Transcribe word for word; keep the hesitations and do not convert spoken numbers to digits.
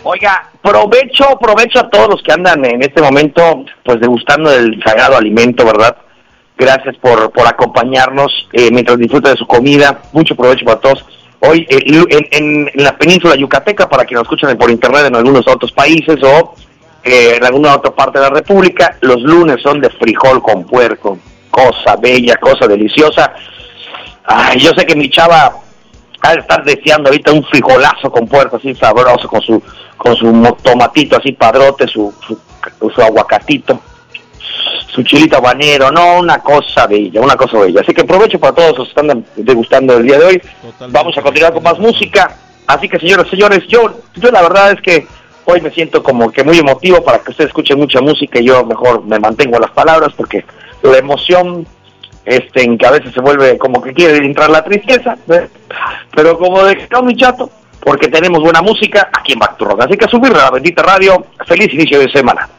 Oiga, provecho, provecho a todos los que andan en este momento, pues degustando el sagrado alimento, ¿verdad? Gracias por, por acompañarnos eh, mientras disfruta de su comida. Mucho provecho para todos. Hoy eh, en, en, en la península yucateca, para quienes nos escuchan por internet en algunos otros países o eh, en alguna otra parte de la república, los lunes son de frijol con puerco. Cosa bella, cosa deliciosa. Ay, yo sé que mi chava ha de estar deseando ahorita un frijolazo con puerco así sabroso, con su con su tomatito así padrote, su, su, su aguacatito, su chilito habanero, no, una cosa bella, una cosa bella. Así que aprovecho para todos los que están degustando el día de hoy. Totalmente. Vamos a continuar con más música. Así que, señoras y señores, yo, yo la verdad es que hoy me siento como que muy emotivo para que ustedes escuchen mucha música y yo mejor me mantengo a las palabras porque la emoción, este, en que a veces se vuelve como que quiere entrar la tristeza, ¿eh? Pero como de no, mi chato, porque tenemos buena música aquí en Back to Rock. Así que a subir a la bendita radio. Feliz inicio de semana.